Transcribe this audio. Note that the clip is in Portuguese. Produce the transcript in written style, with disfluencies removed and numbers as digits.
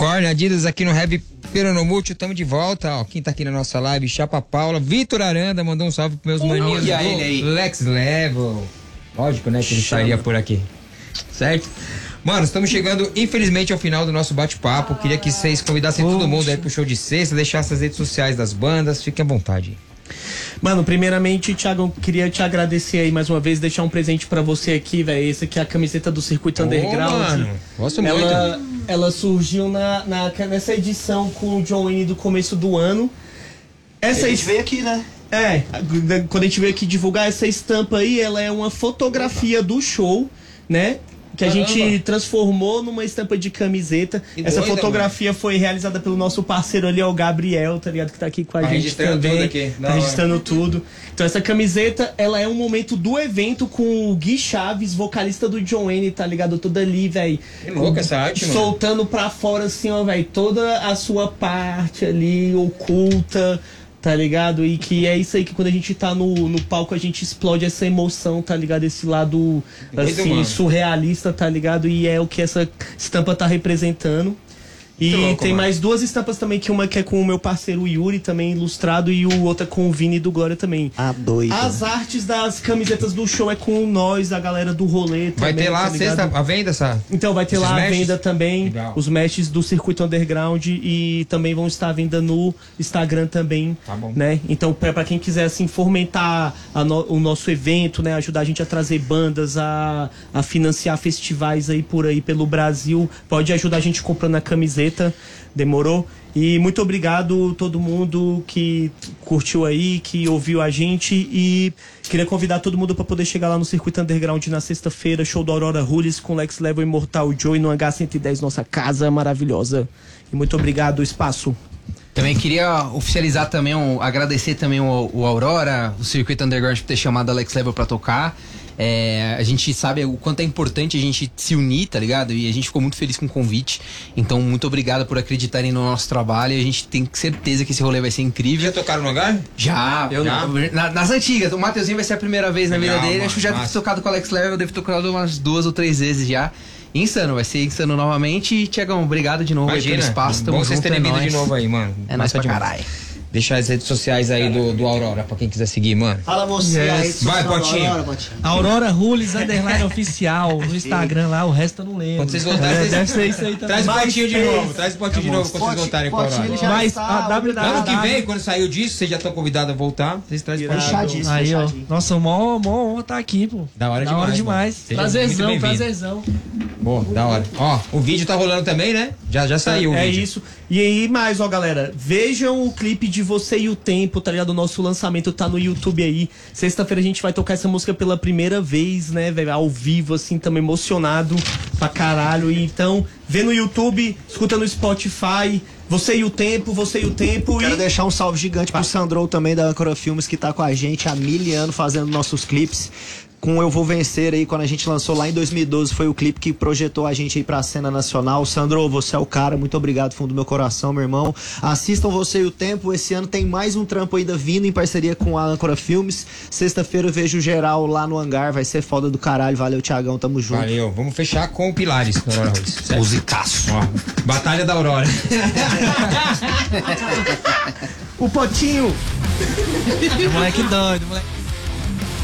Unicórnio, Adidas aqui no Heavy Peronomútil, tamo de volta, ó, quem tá aqui na nossa live, Chapa Paula, Vitor Aranda, mandou um salve pros meus maninhos do Lex Level, lógico, né, que ele estaria por aqui, certo? Mano, estamos chegando, infelizmente, ao final do nosso bate-papo, queria que vocês convidassem todo mundo aí pro show de sexta, deixassem as redes sociais das bandas, fiquem à vontade. Mano, primeiramente, Thiago, queria te agradecer aí mais uma vez, deixar um presente pra você aqui, velho. Esse aqui é a camiseta do Circuito Underground. Mano, gosto muito. Ela surgiu nessa edição com o John Wayne do começo do ano. Essa a gente veio aqui, né? Quando a gente veio aqui divulgar essa estampa aí, ela é uma fotografia do show, né? Que a gente transformou numa estampa de camiseta. Essa fotografia foi realizada pelo nosso parceiro ali, o Gabriel, tá ligado? Que tá aqui com a gente também. Tá registrando tudo. Então essa camiseta, ela é um momento do evento com o Gui Chaves, vocalista do John Wayne, tá ligado? Toda ali, velho. Que louca essa arte, mano. Soltando pra fora, assim, ó, velho. Toda a sua parte ali, oculta, tá ligado? E que é isso aí que quando a gente tá no palco a gente explode essa emoção, tá ligado? Esse lado, assim, surrealista, tá ligado? E é o que essa estampa tá representando. E louco, tem mais duas estampas também, que uma que é com o meu parceiro Yuri, também ilustrado, e o outra com o Vini do Glória também. Doido. As artes das camisetas do show é com nós, a galera do rolê também. Vai ter lá tá sexta, a venda, essa? Então vai ter lá a venda também. Legal. Os meshes do Circuito Underground, e também vão estar à venda no Instagram também. Tá bom. Né? Então pra quem quiser assim fomentar o nosso evento, né? Ajudar a gente a trazer bandas, a financiar festivais aí por aí pelo Brasil, pode ajudar a gente comprando a camiseta. Demorou? E muito obrigado todo mundo que curtiu aí, que ouviu a gente, e queria convidar todo mundo para poder chegar lá no Circuito Underground na sexta-feira, show do Aurora Rules com Lex Level e Mortal Joe no H110, nossa casa maravilhosa. E muito obrigado, espaço. Também queria oficializar também, agradecer também o Aurora, o Circuito Underground por ter chamado a Lex Level pra tocar. A gente sabe o quanto é importante a gente se unir, tá ligado? E a gente ficou muito feliz com o convite. Então, muito obrigado por acreditarem no nosso trabalho. E a gente tem certeza que esse rolê vai ser incrível. Já tocaram no hangar? Já. Nas antigas. O Mateuzinho vai ser a primeira vez na vida dele. Mano, acho que já deve ter tocado com o Alex Level. Deve ter tocado umas 2 ou 3 vezes já. Insano, vai ser insano novamente. E, Tiagão, obrigado de novo aí pelo espaço. Bom vocês terem vindo de novo aí, mano. É nóis pra caralho. Deixar as redes sociais aí do Aurora, pra quem quiser seguir, mano. Fala você, a rede social Vai, Potinho. Aurora Rules, underline oficial, no Instagram lá, o resto eu não lembro. Quando vocês voltarem, deve ser isso aí também. Traz o Potinho de novo, quando vocês voltarem com a Aurora. Mas a Ano que vem, quando saiu disso, vocês já estão convidados a voltar, vocês trazem o Potinho. Aí, ó, nossa, mó honra tá aqui, pô. Da hora demais. Prazerzão. Pô, da hora. Ó, o vídeo tá rolando também, né? Já saiu o vídeo. É isso. E aí mais, ó, galera, vejam o clipe de Você e o Tempo, tá ligado? O nosso lançamento tá no YouTube aí. Sexta-feira a gente vai tocar essa música pela primeira vez, né, velho? Ao vivo, assim, tamo emocionado pra caralho. E então, vê no YouTube, escuta no Spotify. Você e o Tempo. Quero deixar um salve gigante pro Sandro também, da Ancora Filmes, que tá com a gente há 1000 anos fazendo nossos clipes. Com Eu Vou Vencer aí, quando a gente lançou lá em 2012, foi o clipe que projetou a gente aí pra cena nacional. Sandro, você é o cara, muito obrigado, fundo do meu coração, meu irmão. Assistam Você e o Tempo, esse ano tem mais um trampo ainda vindo em parceria com a Ancora Filmes. Sexta-feira eu vejo geral lá no hangar, vai ser foda do caralho. Valeu, Thiagão, tamo junto. Valeu, vamos fechar com o Pilares. Musicaço. Batalha da Aurora. O Potinho. Moleque doido, moleque.